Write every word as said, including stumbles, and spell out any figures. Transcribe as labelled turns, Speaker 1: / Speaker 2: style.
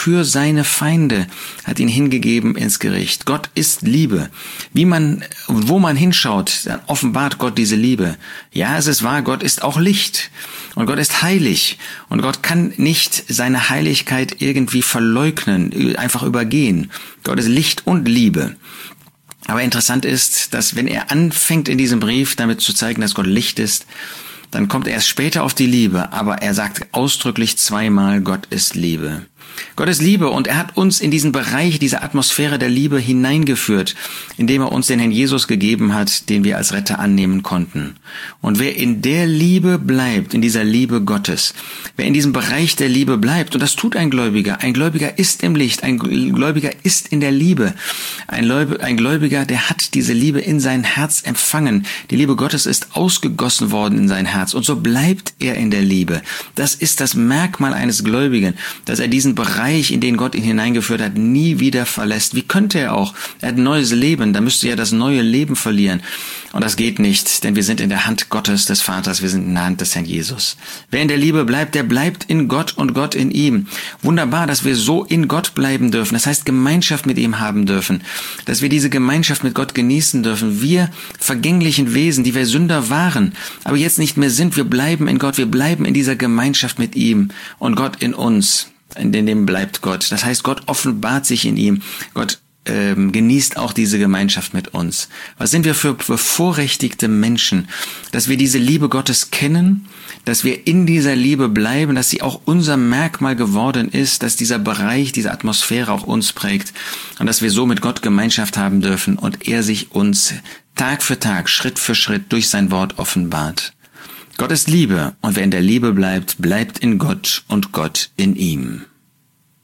Speaker 1: für seine Feinde, hat ihn hingegeben ins Gericht. Gott ist Liebe. Wie man, wo man hinschaut, dann offenbart Gott diese Liebe. Ja, es ist wahr, Gott ist auch Licht. Und Gott ist heilig. Und Gott kann nicht seine Heiligkeit irgendwie verleugnen, einfach übergehen. Gott ist Licht und Liebe. Aber interessant ist, dass wenn er anfängt in diesem Brief damit zu zeigen, dass Gott Licht ist, dann kommt er erst später auf die Liebe, aber er sagt ausdrücklich zweimal, Gott ist Liebe. Gott ist Liebe und er hat uns in diesen Bereich, diese Atmosphäre der Liebe hineingeführt, indem er uns den Herrn Jesus gegeben hat, den wir als Retter annehmen konnten. Und wer in der Liebe bleibt, in dieser Liebe Gottes, wer in diesem Bereich der Liebe bleibt, und das tut ein Gläubiger, ein Gläubiger ist im Licht, ein Gläubiger ist in der Liebe, ein Gläubiger, der hat diese Liebe in sein Herz empfangen, die Liebe Gottes ist ausgegossen worden in sein Herz und so bleibt er in der Liebe. Das ist das Merkmal eines Gläubigen, dass er diesen Bereich, in den Gott ihn hineingeführt hat, nie wieder verlässt. Wie könnte er auch? Er hat ein neues Leben, da müsste er das neue Leben verlieren. Und das geht nicht, denn wir sind in der Hand Gottes, des Vaters, wir sind in der Hand des Herrn Jesus. Wer in der Liebe bleibt, der bleibt in Gott und Gott in ihm. Wunderbar, dass wir so in Gott bleiben dürfen, das heißt Gemeinschaft mit ihm haben dürfen, dass wir diese Gemeinschaft mit Gott genießen dürfen. Wir vergänglichen Wesen, die wir Sünder waren, aber jetzt nicht mehr sind, wir bleiben in Gott, wir bleiben in dieser Gemeinschaft mit ihm und Gott in uns. In dem bleibt Gott. Das heißt, Gott offenbart sich in ihm. Gott ähm, genießt auch diese Gemeinschaft mit uns. Was sind wir für bevorrechtigte Menschen, dass wir diese Liebe Gottes kennen, dass wir in dieser Liebe bleiben, dass sie auch unser Merkmal geworden ist, dass dieser Bereich, diese Atmosphäre auch uns prägt und dass wir so mit Gott Gemeinschaft haben dürfen und er sich uns Tag für Tag, Schritt für Schritt durch sein Wort offenbart. Gott ist Liebe und wer in der Liebe bleibt, bleibt in Gott und Gott in ihm.